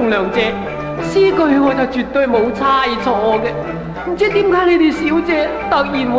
風良姐，詩句我就絕對冇猜錯嘅，唔知點解你哋小姐突然會